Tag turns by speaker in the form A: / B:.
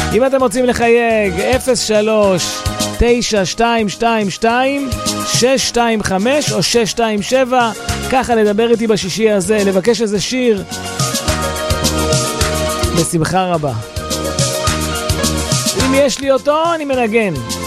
A: אם אתם רוצים לחייג, 03-922-625 או 627, ככה לדבר איתי בשישי הזה, לבקש איזה שיר. בשמחה רבה. אם יש לי אותו, אני מנגן.